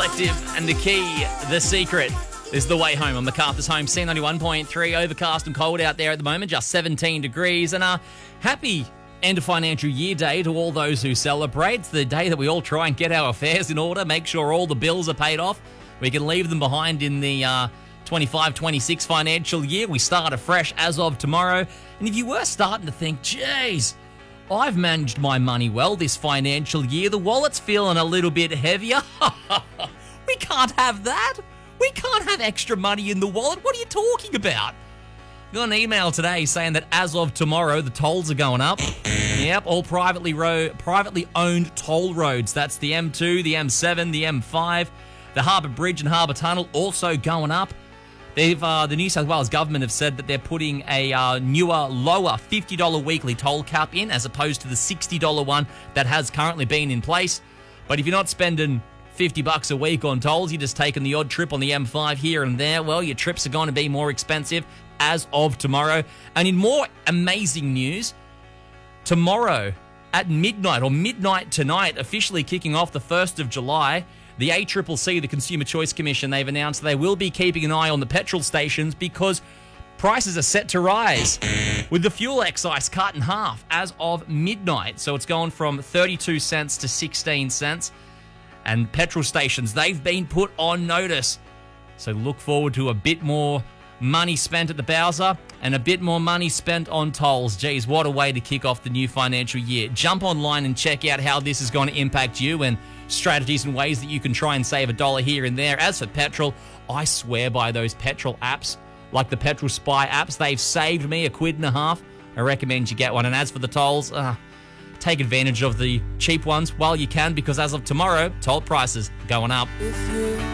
Collective and The Key, The Secret is the way home on MacArthur's Home. C91.3, overcast and cold out there at the moment, just 17 degrees. And happy end of financial year day to all those who celebrate. It's the day that we all try and get our affairs in order, make sure all the bills are paid off. We can leave them behind in the 25-26 financial year. We start afresh as of tomorrow. And if you were starting to think, geez, I've managed my money well this financial year, the wallet's feeling a little bit heavier. We can't have that. We can't have extra money in the wallet. What are you talking about? Got an email today saying that as of tomorrow, the tolls are going up. Yep, all privately owned toll roads. That's the M2, the M7, the M5, the Harbour Bridge and Harbour Tunnel also going up. The New South Wales government have said that they're putting a newer, lower $50 weekly toll cap in as opposed to the $60 one that has currently been in place. But if you're not spending $50 a week on tolls, you're just taking the odd trip on the M5 here and there, well, your trips are going to be more expensive as of tomorrow. And in more amazing news, tomorrow at midnight, or midnight tonight, officially kicking off the 1st of July, the ACCC, the Consumer Choice Commission, they've announced they will be keeping an eye on the petrol stations because prices are set to rise, with the fuel excise cut in half as of midnight. So it's gone from 32 cents to 16 cents. And petrol stations, they've been put on notice. So look forward to a bit more money spent at the Bowser and a bit more money spent on tolls. Geez, what a way to kick off the new financial year. Jump online and check out how this is going to impact you and strategies and ways that you can try and save $1 here and there. As for petrol, I swear by those petrol apps, like the Petrol Spy apps. They've saved me $1.50. I recommend you get one. And as for the tolls, take advantage of the cheap ones while you can, because as of tomorrow, toll prices are going up.